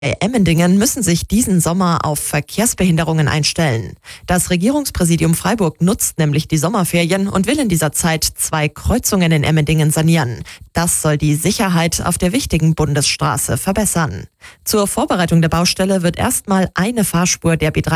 Emmendingen müssen sich diesen Sommer auf Verkehrsbehinderungen einstellen. Das Regierungspräsidium Freiburg nutzt nämlich die Sommerferien und will in dieser Zeit 2 Kreuzungen in Emmendingen sanieren. Das soll die Sicherheit auf der wichtigen Bundesstraße verbessern. Zur Vorbereitung der Baustelle wird erstmal eine Fahrspur der B3